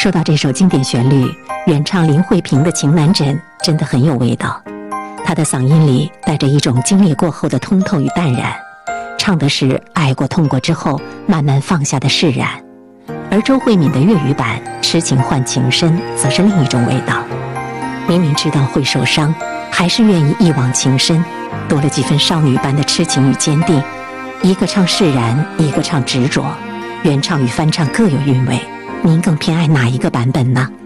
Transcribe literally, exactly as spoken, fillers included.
说到这首经典旋律，原唱林慧萍的《情难枕》真的很有味道。她的嗓音里带着一种经历过后的通透与淡然，唱的是爱过痛过之后慢慢放下的释然。而周慧敏的粤语版《痴情换情深》则是另一种味道。明明知道会受伤，还是愿意一往情深，多了几分少女般的痴情与坚定。一个唱释然，一个唱执着，原唱与翻唱各有韵味，您更偏爱哪一个版本呢？